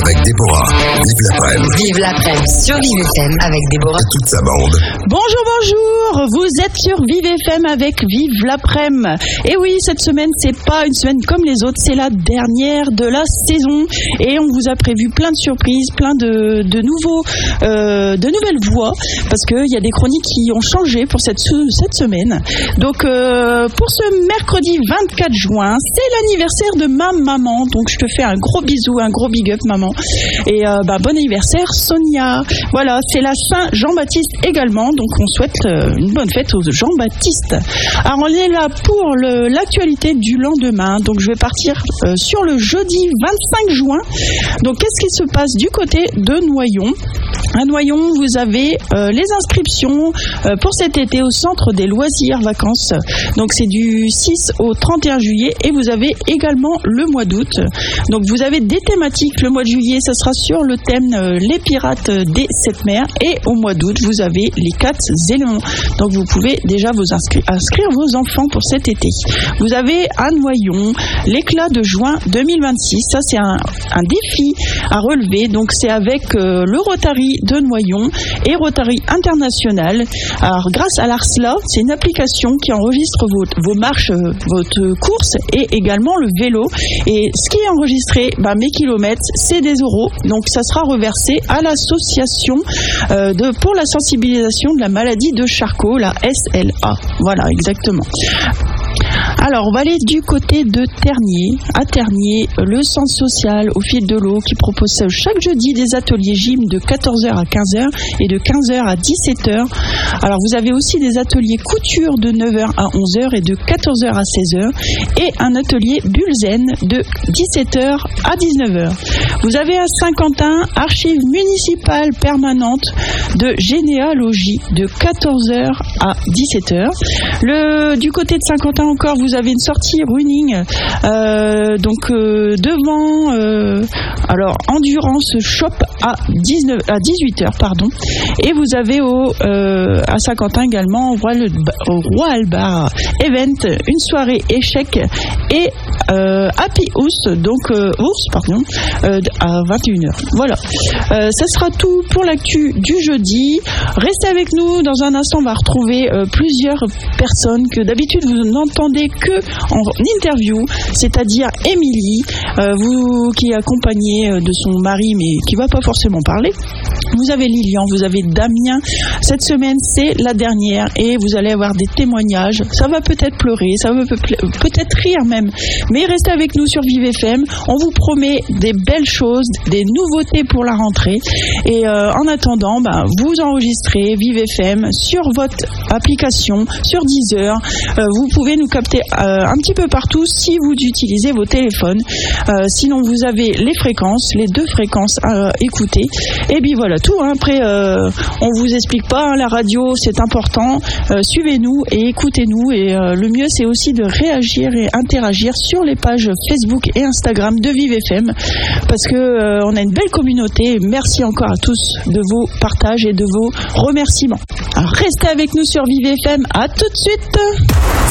avec Déborah. Vive l'après-midi. Vive l'après-midi sur Vive FM avec Déborah. Et toute sa bande. Bonjour, vous êtes sur Vive FM avec Vive l'après-midi. Et oui, cette semaine, c'est pas une semaine comme les autres, c'est la dernière de la saison. Et on vous a prévu plein de surprises, plein de nouvelles voix, parce qu'il y a des chroniques qui ont changé pour cette semaine. Donc, pour ce mercredi 24 juin, c'est l'anniversaire de ma maman. Donc, je te fais un gros bisou, un gros big up, maman. Et bon anniversaire, Sonia. Voilà, c'est la Saint-Jean-Baptiste également. Donc, on souhaite une bonne fête aux Jean-Baptiste. Alors, on est là pour l'actualité du lendemain. Donc, je vais partir sur le jeudi 25 juin. Donc, qu'est-ce qui se passe du côté de Noyon? À Noyon, vous avez les inscriptions pour cet été au centre des loisirs vacances. Donc, c'est du 6 au 31 juillet et vous avez également le mois d'août. Donc, vous avez des thématiques. Le mois de juillet, ça sera sur le thème les pirates des sept mers et au mois d'août, vous avez les 4 éléments. Donc, vous pouvez déjà vous inscrire vos enfants pour cet été. Vous avez à Noyon l'éclat de juin 2026. Ça, c'est un défi à relever. Donc, c'est avec le Rotary de Noyon et Rotary International. Alors, grâce à l'ARSLA, c'est une application qui enregistre vos marches, votre course et également le vélo. Et ce qui est enregistré, mes kilomètres, c'est des euros. Donc, ça sera reversé à l'association pour la sensibilisation de la maladie de Charcot, la SLA. Voilà, exactement. Alors, on va aller du côté de Tergnier. À Tergnier, le centre social au fil de l'eau qui propose chaque jeudi des ateliers gym de 14h à 15h et de 15h à 17h. Alors, vous avez aussi des ateliers couture de 9h à 11h et de 14h à 16h et un atelier Bulzen de 17h à 19h. Vous avez à Saint-Quentin, archives municipales permanentes de généalogie de 14h à 17h. Du côté de Saint-Quentin encore, vous avez une sortie running devant Endurance Shop à 18h pardon. Et vous avez à Saint-Quentin également au Roi Albar Event, une soirée échec et Happy House à 21h. Voilà. Ça sera tout pour l'actu du jeudi. Restez avec nous. Dans un instant, on va retrouver plusieurs personnes que d'habitude vous n'entendez que en interview, c'est-à-dire Émilie, vous qui est accompagnée de son mari mais qui va pas forcément parler. Vous avez Lilian, vous avez Damien. Cette semaine, c'est la dernière et vous allez avoir des témoignages. Ça va peut-être pleurer, ça va peut-être rire même. Mais restez avec nous sur Vive FM. On vous promet des belles choses, des nouveautés pour la rentrée. Et en attendant, vous enregistrez Vive FM sur votre application, sur Deezer. Vous pouvez nous capter un petit peu partout si vous utilisez vos téléphones. Sinon, vous avez les fréquences, les 2 fréquences à écouter. Et puis voilà, tout. Après, on vous explique pas. La radio, c'est important. Suivez-nous et écoutez-nous. Et le mieux, c'est aussi de réagir et interagir sur les pages Facebook et Instagram de Vive FM, parce que on a une belle communauté. Merci encore à tous de vos partages et de vos remerciements. Alors, restez avec nous sur Vive FM. À tout de suite.